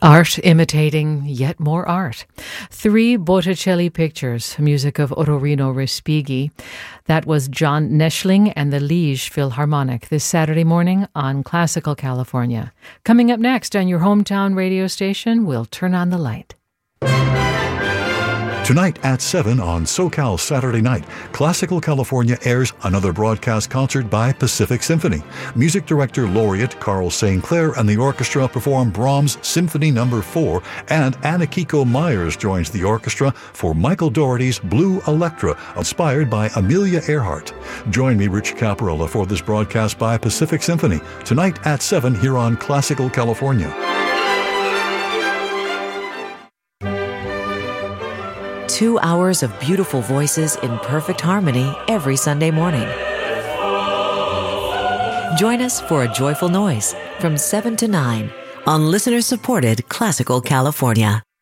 Art imitating yet more art. 3 Botticelli pictures, music of Ottorino Respighi. That was John Neschling and the Liege Philharmonic this Saturday morning on Classical California. Coming up next on your hometown radio station, we'll turn on the light. Tonight at 7 on SoCal Saturday Night, Classical California airs another broadcast concert by Pacific Symphony. Music director laureate Carl St. Clair and the orchestra perform Brahms' Symphony No. 4, and Anakiko Myers joins the orchestra for Michael Dougherty's Blue Electra, inspired by Amelia Earhart. Join me, Rich Caparella, for this broadcast by Pacific Symphony, tonight at 7 here on Classical California. 2 hours of beautiful voices in perfect harmony every Sunday morning. Join us for A Joyful Noise from 7 to 9 on listener-supported Classical California.